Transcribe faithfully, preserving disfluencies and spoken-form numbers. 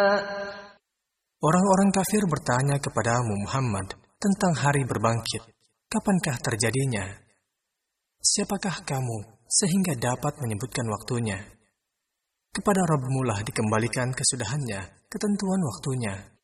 Orang-orang kafir bertanya kepadamu Muhammad tentang hari berbangkit. Kapankah terjadinya? Siapakah kamu sehingga dapat menyebutkan waktunya? Kepada Rabbmu lah dikembalikan kesudahannya, ketentuan waktunya.